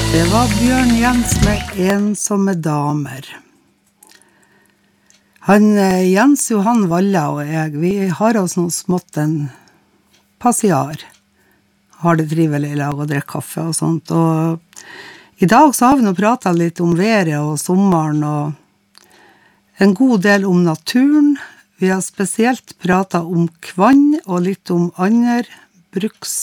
Det var Bjørn Jens med ensomme damer. Jens Johan Valla og jeg, vi har oss noe smått en passiar. Har det trivelig i lag og drikker kaffe og sånt. Og i dag så har vi nå pratet litt om været og sommeren og en god del om naturen. Vi har spesielt pratet om kvann og litt om andre